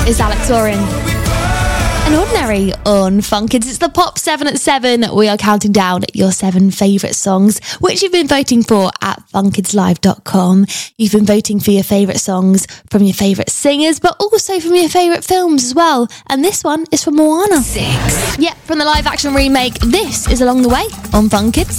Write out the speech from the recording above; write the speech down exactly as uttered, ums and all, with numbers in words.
is Alex Oren. And Ordinary on Fun Kids. It's the Pop seven at seven. We are counting down your seven favourite songs, which you've been voting for at fun kids live dot com. You've been voting for your favourite songs from your favourite singers, but also from your favourite films as well. And this one is from Moana. Six. Yeah, from the live action remake. This is Along the Way on Fun Kids.